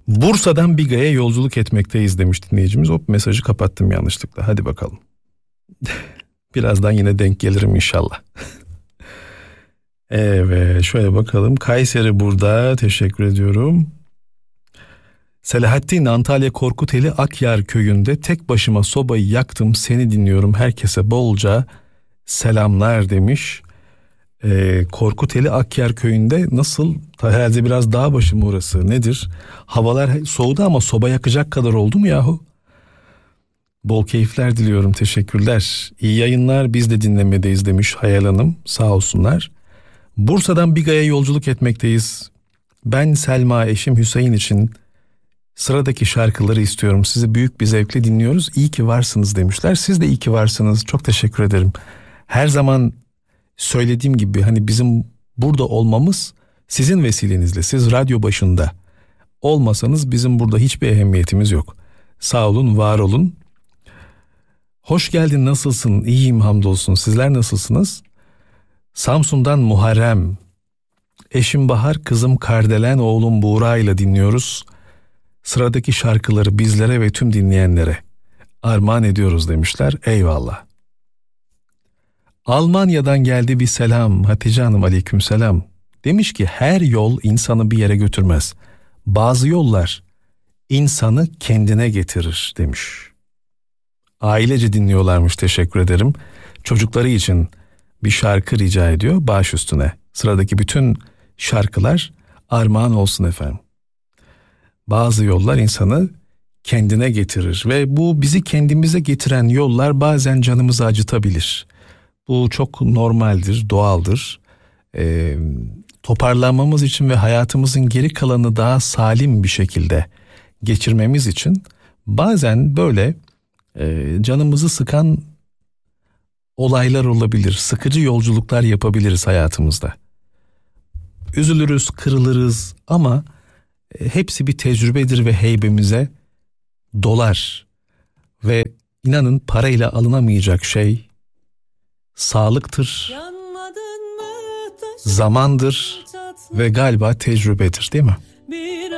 Bursa'dan Biga'ya yolculuk etmekteyiz demiş dinleyicimiz. Hop, mesajı kapattım yanlışlıkla. Hadi bakalım. Birazdan yine denk gelirim inşallah. Evet, şöyle bakalım. Kayseri burada, teşekkür ediyorum. Selahattin, Antalya Korkuteli Akyar köyünde tek başıma sobayı yaktım, seni dinliyorum, herkese bolca selamlar demiş. Korkuteli Akyar köyünde nasıl, herhalde biraz dağ başı mı orası, nedir? Havalar soğudu ama soba yakacak kadar oldu mu yahu? Bol keyifler diliyorum, teşekkürler. İyi yayınlar, biz de dinlemedeyiz demiş Hayal Hanım, sağ olsunlar. Bursa'dan Biga'ya yolculuk etmekteyiz. Ben Selma, eşim Hüseyin için sıradaki şarkıları istiyorum. Sizi büyük bir zevkle dinliyoruz. İyi ki varsınız demişler. Siz de iyi ki varsınız. Çok teşekkür ederim. Her zaman söylediğim gibi hani bizim burada olmamız sizin vesilenizle. Siz radyo başında olmasanız bizim burada hiçbir ehemmiyetimiz yok. Sağ olun, var olun. Hoş geldin, nasılsın? İyiyim hamdolsun. Sizler nasılsınız? Samsun'dan Muharrem. Eşim Bahar, kızım Kardelen, oğlum Buğra ile dinliyoruz. Sıradaki şarkıları bizlere ve tüm dinleyenlere armağan ediyoruz demişler. Eyvallah. Almanya'dan geldi bir selam. Hatice Hanım, aleykümselam. Demiş ki her yol insanı bir yere götürmez. Bazı yollar insanı kendine getirir demiş. Ailece dinliyorlarmış, teşekkür ederim. Çocukları için bir şarkı rica ediyor, baş üstüne. Sıradaki bütün şarkılar armağan olsun efendim. Bazı yollar insanı kendine getirir ve bu bizi kendimize getiren yollar bazen canımızı acıtabilir. Bu çok normaldir, doğaldır. Toparlanmamız için ve hayatımızın geri kalanını daha salim bir şekilde geçirmemiz için bazen böyle canımızı sıkan olaylar olabilir. Sıkıcı yolculuklar yapabiliriz hayatımızda. Üzülürüz, kırılırız ama hepsi bir tecrübedir ve heybemize dolar. Ve inanın, parayla alınamayacak şey sağlıktır, zamandır ve galiba tecrübedir, değil mi?